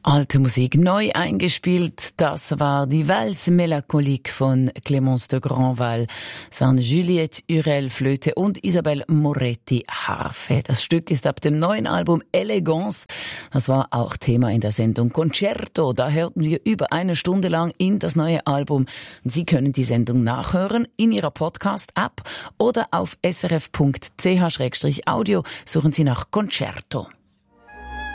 Alte Musik neu eingespielt, das war die Valse Mélancolique von Clémence de Grandval, samt Juliette Hurel Flöte und Isabelle Moretti Harfe. Das Stück ist ab dem neuen Album Elegance. Das war auch Thema in der Sendung Concerto. Da hörten wir über eine Stunde lang in das neue Album. Sie können die Sendung nachhören in Ihrer Podcast-App oder auf srf.ch/audio suchen Sie nach Concerto.